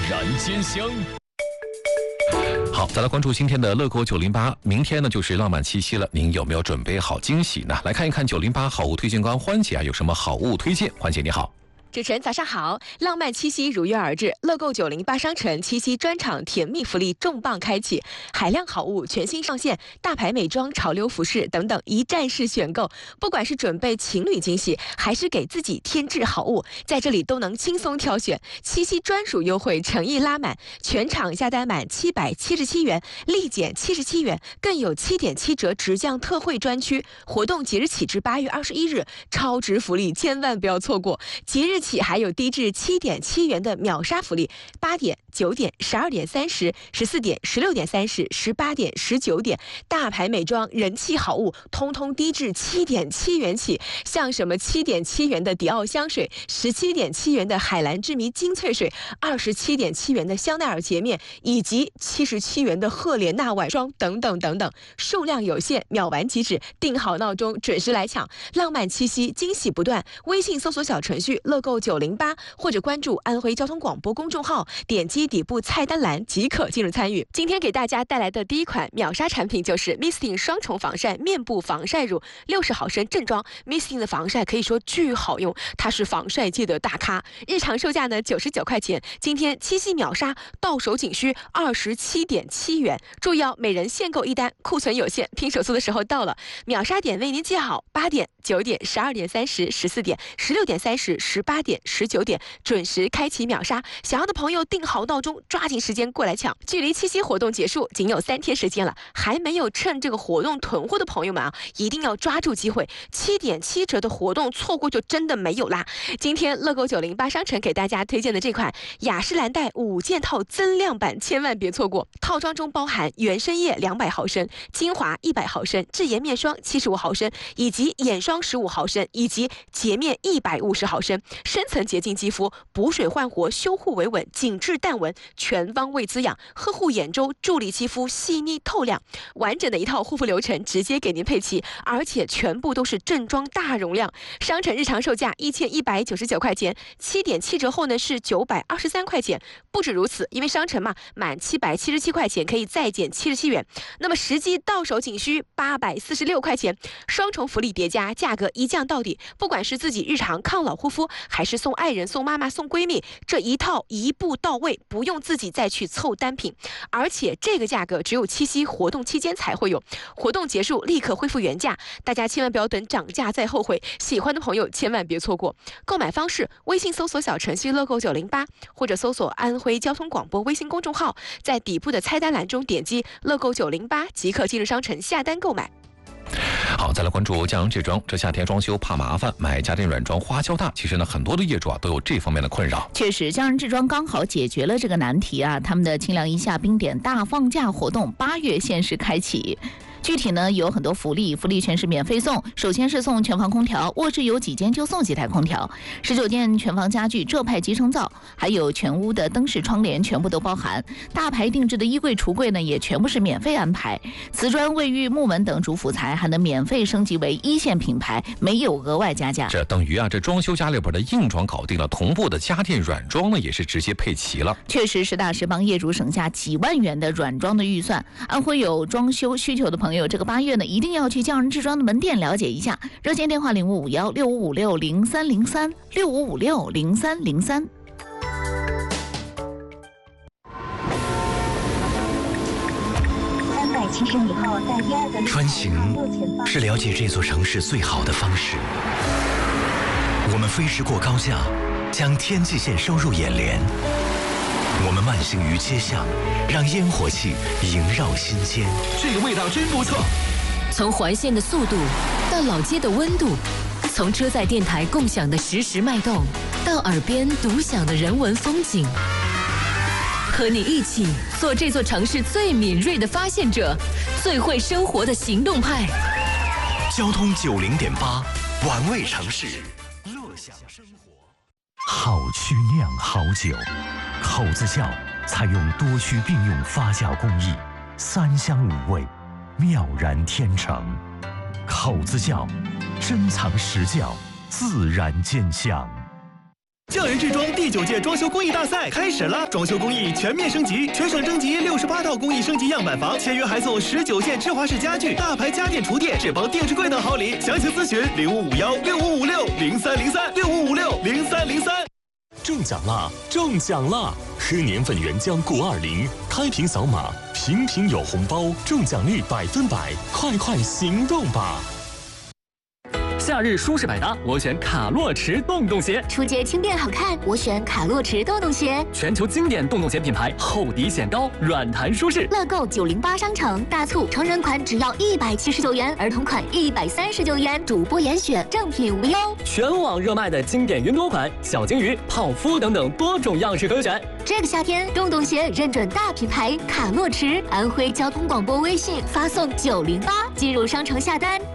然见香。好，再来关注今天的乐购908。明天呢就是浪漫七夕了，您有没有准备好惊喜呢？来看一看908好物推荐官欢姐有什么好物推荐。欢姐你好。 主持人早上好，浪漫七夕如约而至，乐购908商城七夕专场甜蜜福利重磅开启，海量好物全新上线，大牌美妆、潮流服饰等等一站式选购。不管是准备情侣惊喜，还是给自己添置好物，在这里都能轻松挑选。七夕专属优惠诚意拉满，全场下单满777元，立减77元，更有7.7折直降特惠专区。活动即日起至8月21日，超值福利千万不要错过。即日起还有低至7.7元的秒杀福利，8点、9点、12点30、14点、16点30、18点、19点，大牌美妆、人气好物，通通低至7.7元起。像什么7.7元的迪奥香水，17.7元的海蓝之谜精粹水，27.7元的香奈儿洁面，以及77元的赫莲娜晚霜等等等等，数量有限，秒完即止，定好闹钟，准时来抢。浪漫七夕，惊喜不断。微信搜索小程序乐购908，或者关注安徽交通广播公众号，点击底部菜单栏即可进入参与。今天给大家带来的第一款秒杀产品就是 Misting 双重防晒面部防晒乳，60毫升正装。Misting 的防晒可以说巨好用，它是防晒界的大咖。日常售价呢99块钱，今天七夕秒杀，到手仅需27.7元。注意哦，每人限购一单，库存有限，拼手速的时候到了。秒杀点为您记好：8点、9点、12点30、14点、16点30、18点、19点，准时开启秒杀。想要的朋友定好闹钟，抓紧时间过来抢。距离七夕活动结束仅有3天时间了，还没有趁这个活动囤货的朋友们啊，一定要抓住机会，7.7折的活动错过就真的没有啦。今天乐购908商城给大家推荐的这款雅诗兰黛5件套增量版，千万别错过。套装中包含原生液200毫升、精华100毫升、智颜面霜75毫升，以及眼霜15毫升，以及洁面150毫升，深层洁净肌肤，补水焕活，修护维稳，紧致淡纹，全方位滋养，呵护眼周，助力肌肤细腻透亮。完整的一套护肤流程直接给您配齐，而且全部都是正装大容量。商城日常售价1199块钱，7.7折后呢是923块钱。不止如此，因为商城嘛，满777块钱可以再减77元，那么实际到手仅需846块钱，双重福利叠加，价格一降到底。不管是自己日常抗老护肤，还是送爱人、送妈妈、送闺蜜，这一套一步到位，不用自己再去凑单品。而且这个价格只有七夕活动期间才会有，活动结束立刻恢复原价，大家千万不要等涨价再后悔。喜欢的朋友千万别错过。购买方式：微信搜索小程序乐购908，或者搜索安徽交通广播微信公众号，在底部的菜单栏中点击乐购908即可进入商城下单购买。 好，再来关注江阳制装。这夏天装修怕麻烦，买家电软装花销大。其实呢，很多的业主都有这方面的困扰。 确实，江阳制装刚好解决了这个难题啊！他们的清凉一夏冰点大放价活动8月限时开启。具体呢有很多福利全是免费送。首先是送全房空调，卧室有几间就送几台空调，19件全房家具浙派集成灶，还有全屋的灯饰窗帘全部都包含。大牌定制的衣柜橱柜呢也全部是免费安排。瓷砖、卫浴、木纹等主辅材还能免费升级为1线品牌，没有额外加价。 这等于这装修家里边的硬装搞定了，同步的家电软装呢也是直接配齐了。 确实实打实帮业主省下几万元的软装的预算。安徽有装修需求的朋友，这个8月呢一定要去江阳制装的门店了解一下。热线电话055165600303 65560303。 穿行是了解这座城市最好的方式。我们飞驰过高架，将天际线收入眼帘。我们慢行于街巷，让烟火气萦绕心间。 这个味道真不错。 从环线的速度到老街的温度，从车载电台共享的实时脉动，到耳边独享的人文风景，和你一起做这座城市最敏锐的发现者，最会生活的行动派。 交通90.8，玩味城市，乐享生活。好曲酿好酒，口子窖采用多区并用发酵工艺，3香5味，妙然天成。口子窖珍藏实窖，自然见香。 匠人制装第9届装修工艺大赛开始了，装修工艺全面升级，全省征集68套工艺升级样板房，签约还送19件智华式家具、大牌家电厨电、智邦定制柜等好礼。详情咨询65516556030365560303。 中奖啦！中奖啦！喝年份原浆920，开瓶扫码，瓶瓶有红包，中奖率100%，快行动吧！ 夏日舒适百搭，我选卡洛驰洞洞鞋； 出街轻便好看，我选卡洛驰洞洞鞋。 全球经典洞洞鞋品牌，厚底显高，软弹舒适。 乐购908商城大促，成人款只要179元，儿童款139元，主播严选，正品无忧。 全网热卖的经典云朵款、小金鱼、泡芙等等多种样式可选。 这个夏天，洞洞鞋认准大品牌卡洛驰，安徽交通广播微信发送908进入商城下单。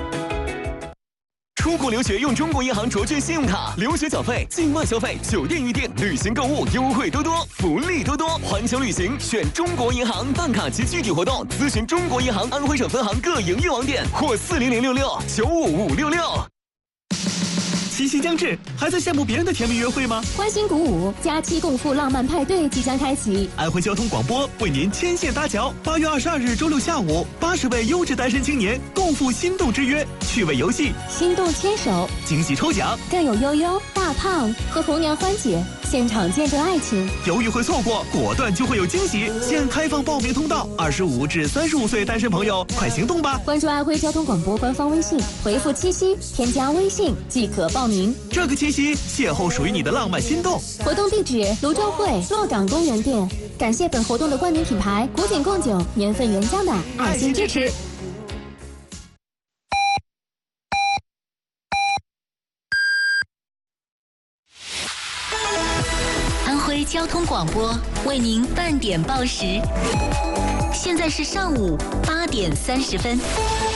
出国留学用中国银行卓券信用卡，留学缴费、境外消费、酒店预订、旅行购物优惠多多，福利多多。环球旅行选中国银行，办卡及具体活动咨询中国银行安徽省分行各营业网点或40066-95566。 七夕将至，还在羡慕别人的甜蜜约会吗？ 欢欣鼓舞，假期共赴浪漫派对即将开启。 安徽交通广播为您牵线搭桥，8月22日周六下午，80位优质单身青年共赴心动之约，趣味游戏、 心动牵手、 惊喜抽奖， 更有悠悠、大胖和红娘欢姐现场见证爱情。 犹豫会错过，果断就会有惊喜。现开放报名通道，25至35岁单身朋友快行动吧！ 关注安徽交通广播官方微信，回复七夕，添加微信即可报名。 这个七夕，邂逅属于你的浪漫心动。 活动地址：泸州会洛岗公园店。感谢本活动的冠名品牌古井贡酒年份原浆的爱心支持。 安徽交通广播为您半点报时，现在是上午8点30分。